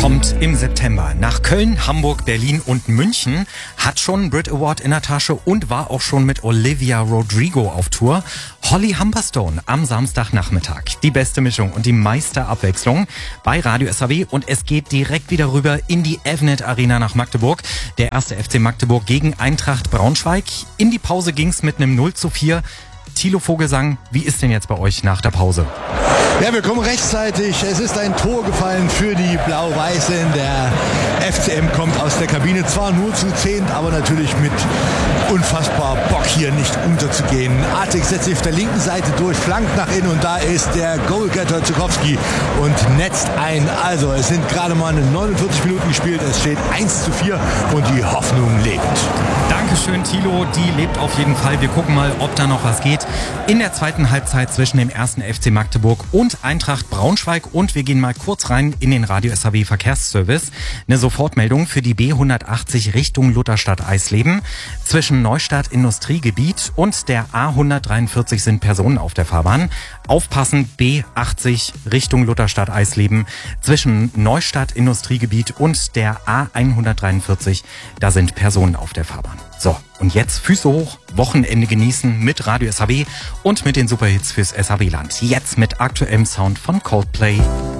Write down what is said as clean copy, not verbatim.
kommt im September nach Köln, Hamburg, Berlin und München, hat schon einen Brit Award in der Tasche und war auch schon mit Olivia Rodrigo auf Tour. Holly Humberstone am Samstagnachmittag. Die beste Mischung und die meiste Abwechslung bei Radio SAW und es geht direkt wieder rüber in die Evnet Arena nach Magdeburg. Der erste FC Magdeburg gegen Eintracht Braunschweig. In die Pause ging's mit einem 0:4. Thilo Vogelsang, wie ist denn jetzt bei euch nach der Pause? Ja, wir kommen rechtzeitig. Es ist ein Tor gefallen für die Blau-Weißen. Der FCM kommt aus der Kabine, zwar nur zu 10, aber natürlich mit unfassbar Bock hier nicht unterzugehen. Artig setzt sich auf der linken Seite durch, flankt nach innen und da ist der Goalgetter Zukowski und netzt ein. Also es sind gerade mal 49 Minuten gespielt, es steht 1:4 und die Hoffnung lebt. Dankeschön, Thilo, die lebt auf jeden Fall. Wir gucken mal, ob da noch was geht. In der zweiten Halbzeit zwischen dem ersten FC Magdeburg und Eintracht Braunschweig und wir gehen mal kurz rein in den Radio SAW Verkehrsservice. Eine Sofortmeldung für die B180 Richtung Lutherstadt Eisleben. Zwischen Neustadt Industriegebiet und der A143 sind Personen auf der Fahrbahn. Aufpassen, B80 Richtung Lutherstadt Eisleben. Zwischen Neustadt Industriegebiet und der A143, da sind Personen auf der Fahrbahn. So, und jetzt Füße hoch, Wochenende genießen mit Radio SAW und mit den Superhits fürs SAW-Land. Jetzt mit aktuellem Sound von Coldplay.